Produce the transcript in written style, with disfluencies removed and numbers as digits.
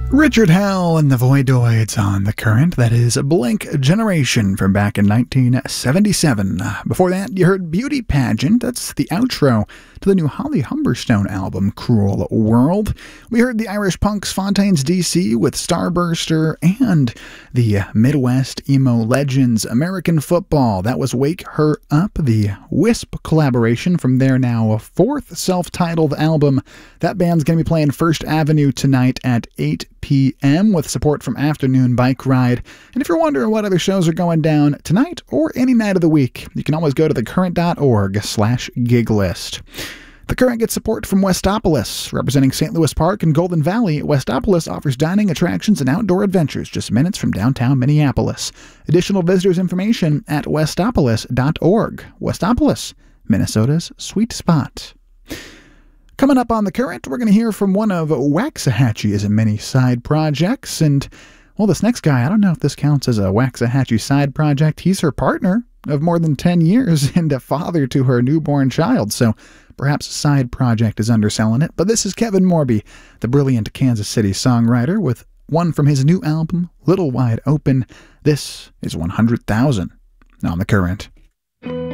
Richard Hell and the Voidoids on The Current. That is Blink Generation from back in 1977. Before that, you heard Beauty Pageant. That's the outro to the new Holly Humberstone album, Cruel World. We heard the Irish punks Fontaines DC with Starburster, and the Midwest emo legends American Football. That was Wake Her Up, the Wisp collaboration from their now fourth self-titled album. That band's going to be playing First Avenue tonight at 8 p.m. with support from Afternoon Bike Ride. And if you're wondering what other shows are going down tonight or any night of the week, you can always go to thecurrent.org/gig list. The Current gets support from Westopolis. Representing St. Louis Park and Golden Valley, Westopolis offers dining, attractions, and outdoor adventures just minutes from downtown Minneapolis. Additional visitors information at westopolis.org. Westopolis, Minnesota's sweet spot. Coming up on The Current, we're going to hear from one of Waxahachie's many side projects. And, well, this next guy, I don't know if this counts as a Waxahachie side project. He's her partner of more than 10 years and a father to her newborn child. So perhaps side project is underselling it. But this is Kevin Morby, the brilliant Kansas City songwriter, with one from his new album, Little Wide Open. This is 100,000 on The Current.